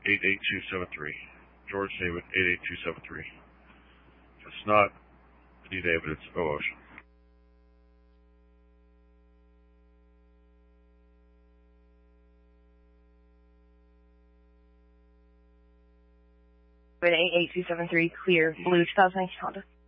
88273. George David, 88273. If it's not D. David, it's O. Ocean. David, 88273, clear, blue 2008 Honda.